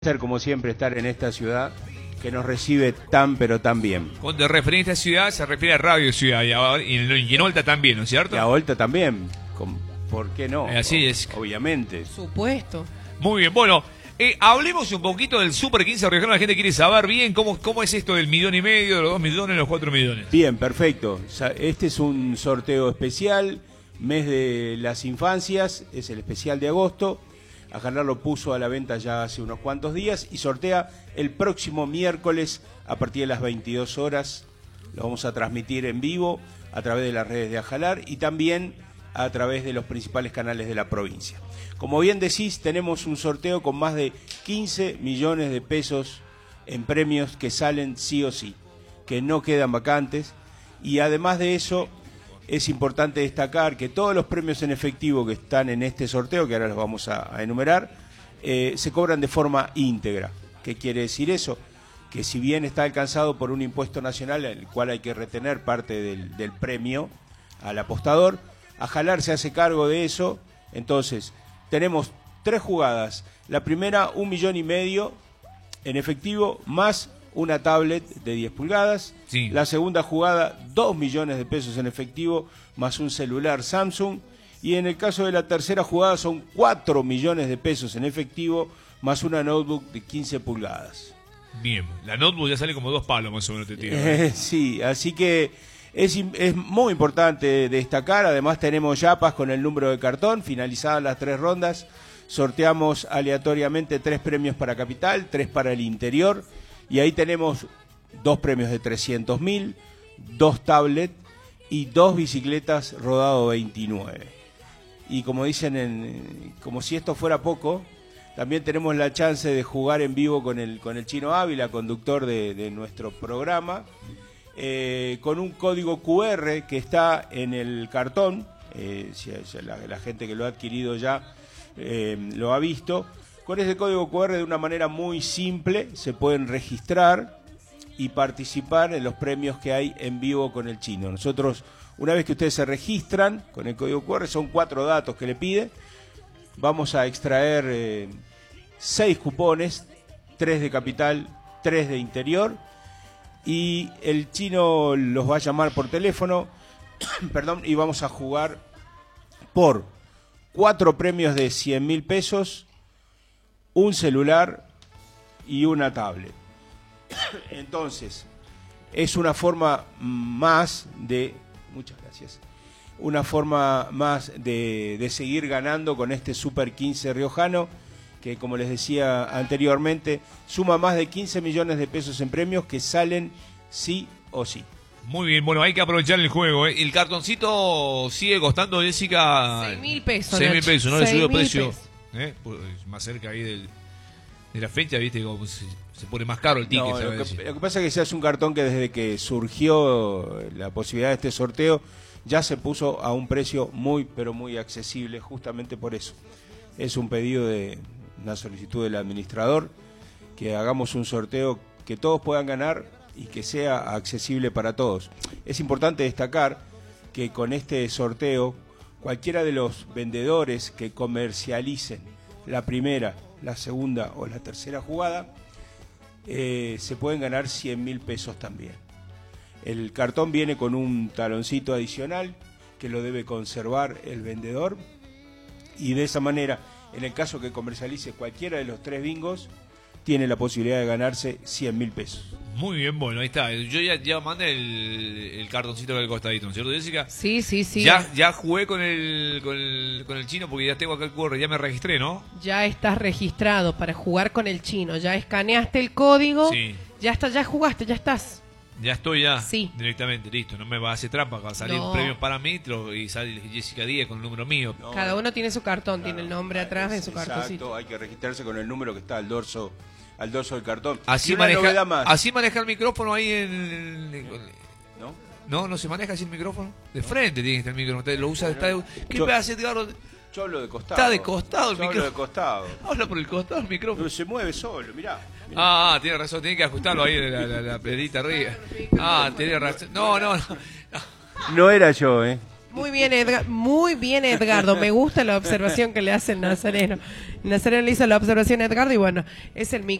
Ser como siempre estar en esta ciudad que nos recibe tan pero tan bien. Cuando refiere a esta ciudad se refiere a Radio Ciudad y en Olta también, ¿no es cierto? Y a Olta también, ¿por qué no? Así es. Obviamente. Por supuesto. Muy bien, bueno, hablemos un poquito del Super 15 regional. La gente quiere saber bien cómo es esto del 1,5 millones, de los 2 millones, los 4 millones. Bien, perfecto. Este es un sorteo especial, mes de las infancias, es el especial de agosto. Ajanar lo puso a la venta ya hace unos cuantos días y sortea el próximo miércoles a partir de las 22 horas. Lo vamos a transmitir en vivo a través de las redes de Ajalar y también a través de los principales canales de la provincia. Como bien decís, tenemos un sorteo con más de 15 millones de pesos en premios que salen sí o sí, que no quedan vacantes, y además de eso es importante destacar que todos los premios en efectivo que están en este sorteo, que ahora los vamos a enumerar, se cobran de forma íntegra. ¿Qué quiere decir eso? Que si bien está alcanzado por un impuesto nacional, en el cual hay que retener parte del premio al apostador, Ajalar se hace cargo de eso. Entonces, tenemos 3 jugadas. La primera, 1,5 millones en efectivo, más una tablet de 10 pulgadas. Sí. La segunda jugada, 2 millones de pesos en efectivo, más un celular Samsung. Y en el caso de la tercera jugada son 4 millones de pesos en efectivo, más una notebook de 15 pulgadas. Bien, la notebook ya sale como 2 palos más o menos, te tiro. Sí, así que es muy importante destacar. Además tenemos yapas con el número de cartón. Finalizadas las 3 rondas, sorteamos aleatoriamente 3 premios para Capital, 3 para el interior. Y ahí tenemos 2 premios de 300.000, 2 tablets y 2 bicicletas Rodado 29. Y como dicen, como si esto fuera poco, también tenemos la chance de jugar en vivo con el Chino Ávila, conductor de nuestro programa, con un código QR que está en el cartón. Si la gente que lo ha adquirido ya lo ha visto. Con ese código QR, de una manera muy simple, se pueden registrar y participar en los premios que hay en vivo con el Chino. Nosotros, una vez que ustedes se registran con el código QR, son 4 datos que le pide. Vamos a extraer 6 cupones, 3 de Capital, 3 de interior, y el Chino los va a llamar por teléfono, perdón, y vamos a jugar por 4 premios de 100.000 pesos, un celular y una tablet. Entonces, es una forma más de... Muchas gracias. Una forma más de seguir ganando con este Super 15 riojano, que, como les decía anteriormente, suma más de 15 millones de pesos en premios que salen sí o sí. Muy bien, bueno, hay que aprovechar el juego. El cartoncito sigue costando, Jessica, 6.000 pesos. 6.000 pesos, no le subió 6.000 precio. pesos. Pues, más cerca ahí de la fecha, viste, como se pone más caro el ticket. No, lo que pasa es que se hace un cartón que desde que surgió la posibilidad de este sorteo ya se puso a un precio muy, pero muy accesible, justamente por eso. Es un pedido de una solicitud del administrador, que hagamos un sorteo que todos puedan ganar y que sea accesible para todos. Es importante destacar que con este sorteo, cualquiera de los vendedores que comercialicen la primera, la segunda o la tercera jugada, se pueden ganar 100.000 pesos también. El cartón viene con un taloncito adicional que lo debe conservar el vendedor, y de esa manera, en el caso que comercialice cualquiera de los 3 bingos, tiene la posibilidad de ganarse 100.000 pesos. Muy bien, bueno, ahí está. Yo ya mandé el cartoncito del costadito, ¿no es cierto, Jessica? Sí. Ya jugué con el Chino, porque ya tengo acá el QR, ya me registré, ¿no? Ya estás registrado para jugar con el Chino. Ya escaneaste el código. Sí. Ya está, ya jugaste, ya estás. Ya estoy Sí. Directamente, listo. No me va a hacer trampa, va a salir No. premios para mí y sale Jessica Díaz con el número mío. No, Cada uno tiene su cartón, tiene el nombre atrás de su exacto, cartoncito. hay que registrarse con el número que está al dorso del cartón. Así Y una novedad maneja, más. así maneja el micrófono ahí ¿No? No se maneja así el micrófono. De frente tiene que estar el micrófono. Usted lo usa, ¿qué Yo- hace, Edgardo? Yo hablo de costado. Está de costado el Yo hablo micrófono. de costado. Habla por el costado el micrófono. No, se mueve solo, mirá. Tiene razón, tiene que ajustarlo ahí, la pelita arriba. Tiene razón. No. No era yo, Muy bien, Edgardo. Me gusta la observación que le hace el nazareno. Nazario le hizo la observación a Edgardo y bueno, es el